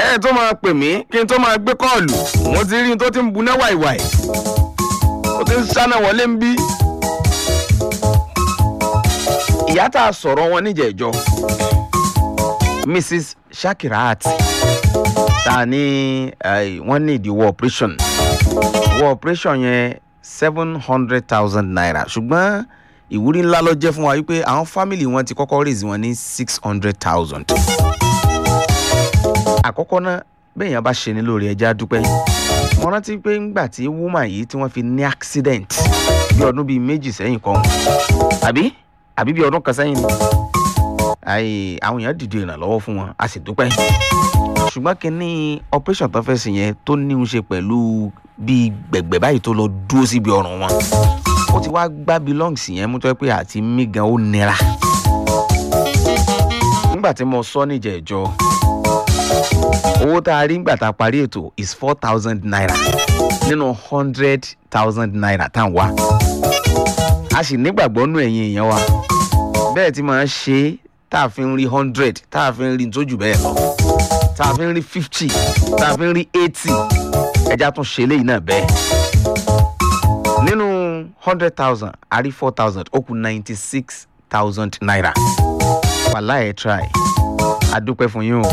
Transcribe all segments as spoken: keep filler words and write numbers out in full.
ẹ tó máa pè mí kí n tó máa gbé kọ́ọ̀lù mo ti rí n tó ti ń buná wàìwàì ó ti ń sáná wọlé ń bí. ìyá tá a sọ̀rọ̀ wọn níjẹ̀jọ́ Missus Shakirat ta ní wọ́n ní ìdíwọ́ operation ìwọ́ operation yẹn seven hundred thousand naira ṣùgbọ́n ìwúrí ńlá ló jẹ́ fún wa wípé àwọn family wọn ti kọ́kọ́ raise wọn ní six hundred thousand. àkọ́kọ́ náà bẹ́ẹ̀yàn bá ṣe ní lórí ẹja dúpẹ́ mo rántí pé ńgbà tí woman yìí tí wọ́n fi ní accident bí ọdún bíi méjì sẹ́yìn kan àbí àbí bí ọdún kan sẹ́yìn ni àì àwọn èèyàn dìde ìrànlọ́wọ́ fún wọn a sì dúpẹ́ ṣùgbọ́n kínní operation tó fẹ́ sí yẹn tó ní í ṣe pẹ̀lú bí gbẹ̀gbẹ̀ báyìí tó lọ dúró síbi ọrùn wọn ó ti wá gbá belongs yẹn mú tó yẹ pé àti mí gan ó nira nígbà tí mo sọ níjẹ̀jọ́ owó tá a rí nígbà tá a parí ètò is four thousand naira nínú hundred thousand naira tá à ń wá a sì nígbàgbọ́ nú ẹ̀yin èèyàn wa bẹ́ẹ̀ tí máa ń ṣe tá a fi ń rí hundred tá a fi ń rí tójú bẹ́ẹ̀ lọ tá a fi ń rí fifty tá a fi ń rí eighty ẹja tún ṣe léyìí náà bẹ́ẹ̀ nínú hundred thousand a rí four thousand ó kù ninety six thousand naira wàhálà ẹ̀ try a dúpẹ́ fún yín o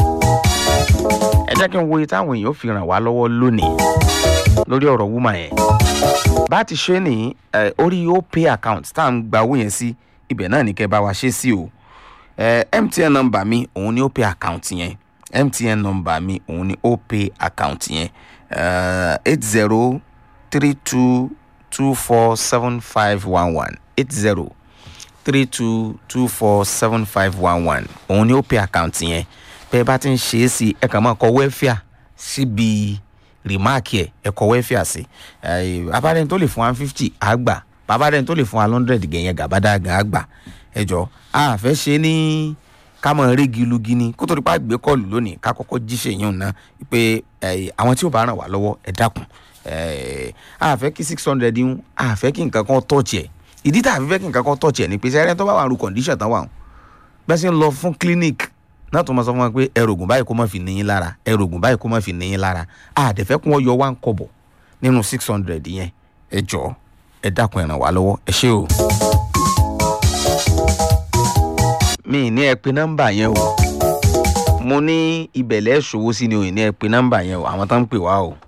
ẹ jẹ́ kí n wo iye táwọn èèyàn fi ràn wá lọ́wọ́ lónìí lórí ọ̀rọ̀ woman yẹn bá ti ṣe ní orí opay account tá à ń gba owó yẹn sí ibẹ̀ náà ní kẹ́ bá wa ṣe sí o M T N number mi òun ni opay account yẹn M T N number mi òun ni opay account yẹn eight zero three two two four seven five one one eight zero three two two four seven five one one òun ni opay account yẹn bẹ́ẹ̀ bá ti ń ṣe é sí ẹ kàn máa kọ wẹ́fíà síbi rìmáàkì ẹ̀ ẹ kọ wẹ́fíà sí abárẹ́ni tó lè fún wa fifty àgbà babárẹ́ni tó lè fún wa hundred gẹ̀yẹn gàbádà gan àgbà ẹ jọ a fẹ́ ṣe ní ká mọ̀ régi lugi ni kó tó di pa gbé kọ́ọ̀lù lónìí ká kọ́kọ́ jíṣẹ́ yín náà pé àwọn tí ò bá ràn wá lọ́wọ́ ẹ dákun a fẹ́ kí six hundred yín a fẹ́ kí nǹkan kan tọ̀ọ̀tì ẹ̀ ìdí tá a fi fẹ́ kí nǹkan kan tọ̀ọ̀tì ẹ̀ ni pé sẹ́rẹ́ tó bá wà ru condition tán wà bẹ́ẹ̀ sì ń lọ fún clinic náà tó máa sọ fún wa pé ẹrògùn báyìí kó má fi níyín lára ẹrògùn báyìí kó má fi níyín lára àdẹ̀fẹ́ kún ọ yọ wá ń kọ̀bọ̀ nínú six hundred yẹn ẹ jọ ẹ dákun ẹ ràn wá lọ́wọ́ ẹ ṣé o. mi ní ẹ pè nọ́mbà yẹn o mo ní ibẹ̀lẹ̀ ṣòwò sí ni o ní ẹ pè nọ́mbà yẹn o àwọn tó ń pè wá o.